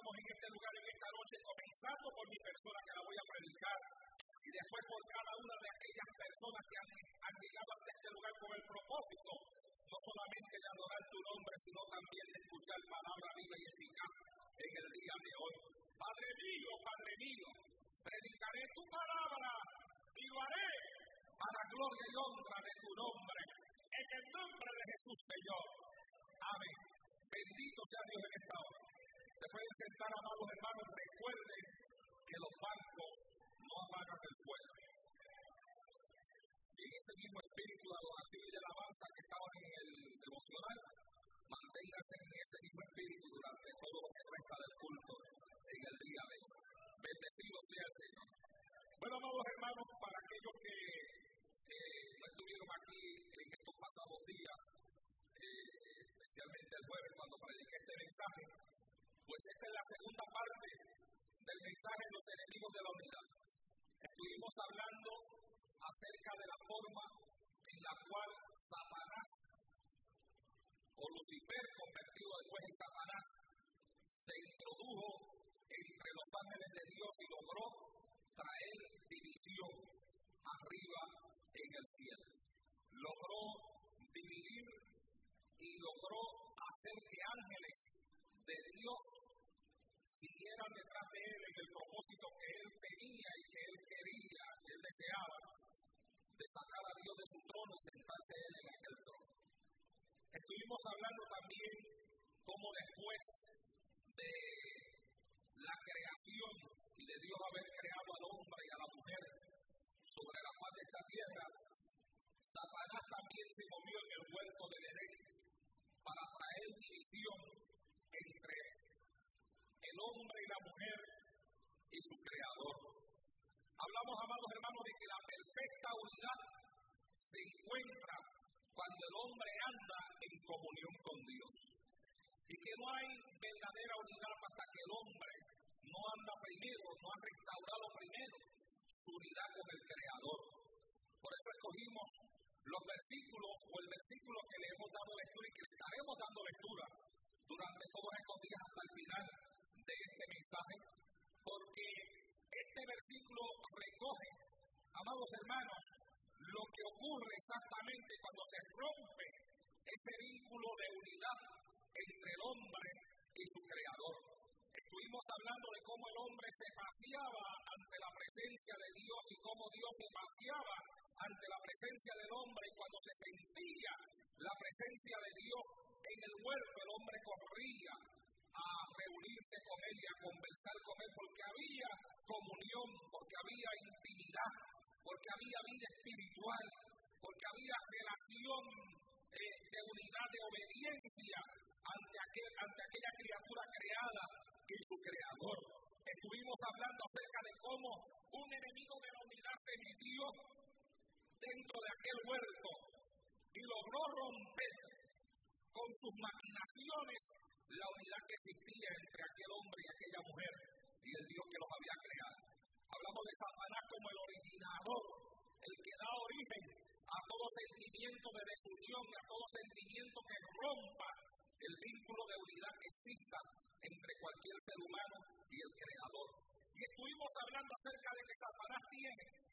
estamos en este lugar en esta noche, comenzando por mi persona que la voy a predicar, y después por cada una de aquellas personas que han llegado hasta este lugar con el propósito, no solamente de adorar tu nombre, sino también de escuchar palabra viva y eficaz en el día de hoy. Padre mío, predicaré tu palabra y lo haré a la gloria y honra de tu nombre. En el nombre de Jesús, Señor. Amén. Bendito sea Dios en esta hora. Se pueden sentar, amados hermanos. Recuerden que los bancos no apagan el fuego. Y en este mismo espíritu de adoración y de alabanza que estaban en el devocional, manténganse en ese mismo espíritu durante todo lo que resta del culto en el día de hoy. Bendecido sea el Señor. Bueno, amados hermanos, para aquellos que no estuvieron aquí en estos pasados días, especialmente el jueves cuando prediqué este mensaje, pues esta es la segunda parte del mensaje de los enemigos de la unidad. Estuvimos hablando acerca de la forma en la cual Satanás, o Lucifer convertido después en Satanás, se introdujo entre los ángeles de Dios y logró traer división arriba en el cielo. Logró dividir y logró hacer que ángeles de Dios siguieran detrás de él en el propósito que él tenía y que él quería, que él deseaba, de sacar a Dios de su trono y sentarse él en aquel trono. Estuvimos hablando también cómo después de la creación y de Dios haber creado al hombre y a la mujer sobre la faz de esta tierra, Satanás también se movió en el huerto del Edén para traer división entre el hombre y la mujer y su creador. Hablamos, amados hermanos, de que la perfecta unidad se encuentra cuando el hombre anda en comunión con Dios. Y que no hay verdadera unidad hasta que el hombre no anda primero, no ha restaurado primero su unidad con el Creador. Por eso escogimos los versículos o el versículo que le hemos dado lectura y que le estaremos dando lectura durante todos estos días hasta el final de este mensaje, porque este versículo recoge, amados hermanos, lo que ocurre exactamente cuando se rompe ese vínculo de unidad entre el hombre y su creador. Estuvimos hablando de cómo el hombre se paseaba ante la presencia de Dios y cómo Dios se paseaba ante la presencia del hombre, y cuando se sentía la presencia de Dios en el huerto, el hombre corría a reunirse con él y a conversar con él, porque había comunión, porque había intimidad, porque había vida espiritual, porque había relación de unidad, de obediencia ante aquella criatura creada y su creador. Estuvimos hablando acerca de cómo un enemigo de la unidad se metió dentro de aquel huerto y logró romper con sus maquinaciones la unidad que existía entre aquel hombre y aquella mujer y el Dios que los había creado. Hablamos de Satanás como el originador, el que da origen a todo sentimiento de desunión, a todo sentimiento que rompa el vínculo de unidad que exista entre cualquier ser humano y el Creador. Y estuvimos hablando acerca de que Satanás tiene